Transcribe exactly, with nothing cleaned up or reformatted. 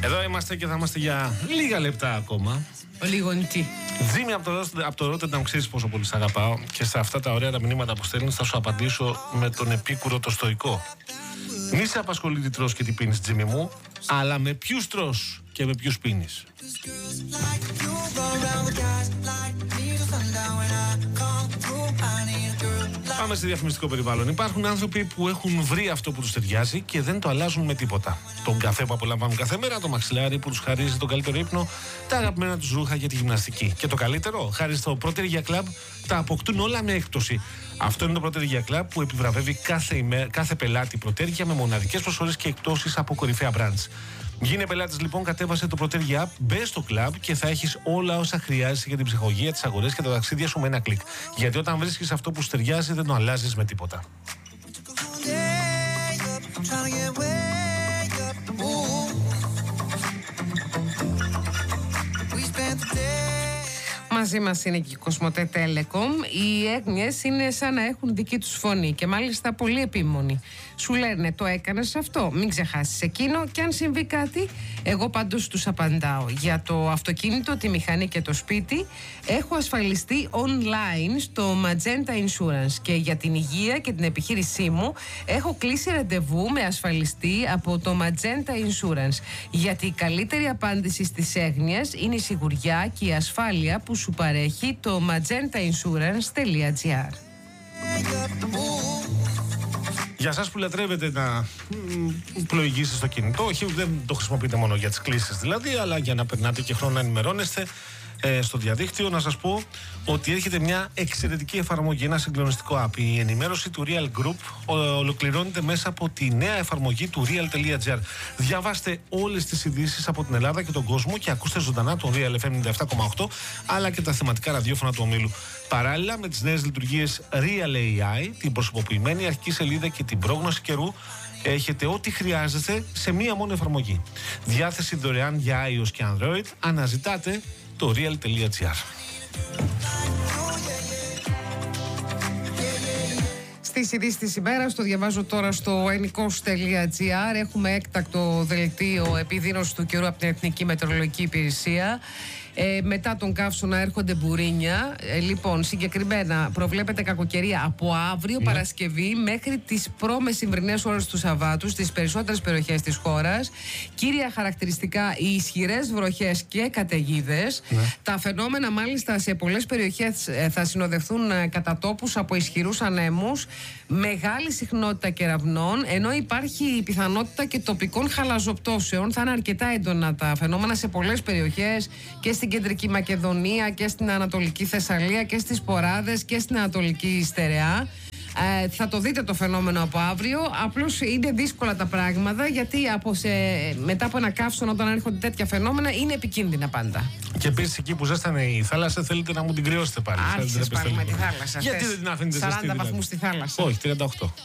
Εδώ είμαστε και θα είμαστε για λίγα λεπτά ακόμα. Ο Λιγονιτή. Τζίμι από το, από το Ρότερνταμ, ξέρεις πόσο πολύ σ' αγαπάω. Και σε αυτά τα ωραία τα μηνύματα που στέλνεις θα σου απαντήσω με τον επίκουρο το στοικό. Μη σε απασχολεί τι τρως και τι πίνεις, Τζίμι μου, αλλά με ποιους τρως και με ποιους πίνεις. Πάμε σε διαφημιστικό περιβάλλον. Υπάρχουν άνθρωποι που έχουν βρει αυτό που τους ταιριάζει και δεν το αλλάζουν με τίποτα. Τον καφέ που απολαμβάνουν κάθε μέρα, το μαξιλάρι που τους χαρίζει τον καλύτερο ύπνο, τα αγαπημένα τους ρούχα για τη γυμναστική. Και το καλύτερο, χάρη στο Protergia Club, τα αποκτούν όλα με έκπτωση. Αυτό είναι το Protergia Club που επιβραβεύει κάθε, ημέ... κάθε πελάτη Protergia με μοναδικές προσφορές και εκπτώσεις από κορυφαία brands. Γίνε πελάτης λοιπόν, κατέβασε το Protergia App, μπες στο club και θα έχεις όλα όσα χρειάζεσαι για την ψυχολογία, τις αγορές και τα ταξίδια σου με ένα κλικ. Γιατί όταν βρίσκεις αυτό που σου ταιριάζει δεν το αλλάζεις με τίποτα. Μαζί μας είναι και η Κοσμοτέ Telecom. Οι έγνοιες είναι σαν να έχουν δική τους φωνή και μάλιστα πολύ επίμονοι. Σου λένε το έκανες αυτό, μην ξεχάσεις εκείνο και αν συμβεί κάτι, εγώ πάντως τους απαντάω. Για το αυτοκίνητο, τη μηχανή και το σπίτι έχω ασφαλιστεί online στο Magenta Insurance και για την υγεία και την επιχείρησή μου έχω κλείσει ραντεβού με ασφαλιστή από το Magenta Insurance, γιατί η καλύτερη απάντηση στις έγνοιες είναι η σιγουριά και η ασφάλεια που σου παρέχει το magenta insurance τελεία gr. Για σας που λατρεύετε να πλοηγήσετε στο κινητό, όχι, δεν το χρησιμοποιείτε μόνο για τις κλήσεις δηλαδή, αλλά για να περνάτε και χρόνο να ενημερώνεστε ε, στο διαδίκτυο, να σας πω ότι έρχεται μια εξαιρετική εφαρμογή, ένα συγκλονιστικό app. Η ενημέρωση του Real Group ο, ολοκληρώνεται μέσα από τη νέα εφαρμογή του real τελεία gr. Διαβάστε όλες τις ειδήσεις από την Ελλάδα και τον κόσμο και ακούστε ζωντανά τον Real εφ εμ ενενήντα επτά κόμμα οκτώ αλλά και τα θεματικά ραδιόφωνα του ομίλου. Παράλληλα με τις νέες λειτουργίες Real έι άι, την προσωποποιημένη αρχική σελίδα και την πρόγνωση καιρού, έχετε ό,τι χρειάζεστε σε μία μόνο εφαρμογή. Διάθεση δωρεάν για iOS και Android. Αναζητάτε το real τελεία gr. Στις ειδήσεις της ημέρας, το διαβάζω τώρα στο ενικός τελεία gr. Έχουμε έκτακτο δελτίο επιδείνωσης του καιρού από την Εθνική Μετεωρολογική Υπηρεσία. Ε, μετά τον καύσωνα έρχονται μπουρίνια. Ε, λοιπόν, συγκεκριμένα προβλέπεται κακοκαιρία από αύριο ναι. Παρασκευή μέχρι τις προμεσημβρινές ώρες του Σαββάτου στις περισσότερες περιοχές της χώρας. Κύρια χαρακτηριστικά οι ισχυρές βροχές και καταιγίδες. Ναι. Τα φαινόμενα μάλιστα σε πολλές περιοχές ε, θα συνοδευτούν ε, κατά τόπους από ισχυρούς ανέμους, μεγάλη συχνότητα κεραυνών, ενώ υπάρχει η πιθανότητα και τοπικών χαλαζοπτώσεων. Θα είναι αρκετά έντονα τα φαινόμενα σε πολλές περιοχές και στην Κεντρική Μακεδονία και στην Ανατολική Θεσσαλία και στις Ποράδες και στην Ανατολική Στερεά. Ε, θα το δείτε το φαινόμενο από αύριο. Απλώς είναι δύσκολα τα πράγματα, γιατί από σε, μετά από ένα καύσωνα, όταν έρχονται τέτοια φαινόμενα, είναι επικίνδυνα πάντα. Και επίσης εκεί που ζέστανε η θάλασσα, θέλετε να μου την κρυώσετε πάλι. Άρχισες πάλι με τη θάλασσα. Γιατί δεν την αφήνετε ζεστή? σαράντα βαθμούς στη θάλασσα. Όχι, τριάντα οκτώ.